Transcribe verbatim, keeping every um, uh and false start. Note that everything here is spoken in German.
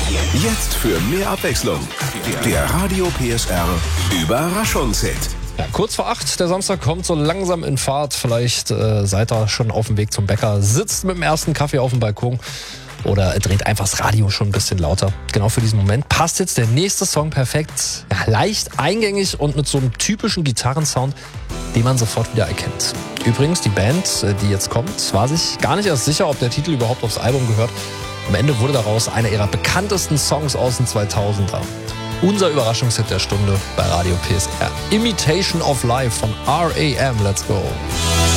Jetzt für mehr Abwechslung. Der Radio P S R Überraschungshit. Ja, kurz vor acht, der Samstag kommt so langsam in Fahrt. Vielleicht äh, seid ihr schon auf dem Weg zum Bäcker, sitzt mit dem ersten Kaffee auf dem Balkon oder dreht einfach das Radio schon ein bisschen lauter. Genau für diesen Moment passt jetzt der nächste Song perfekt. Ja, leicht eingängig und mit so einem typischen Gitarrensound, den man sofort wieder erkennt. Übrigens, die Band, die jetzt kommt, war sich gar nicht erst sicher, ob der Titel überhaupt aufs Album gehört. Am Ende wurde daraus einer ihrer bekanntesten Songs aus den zweitausender. Unser Überraschungshit der Stunde bei Radio P S R. Imitation of Life von R E M. Let's go.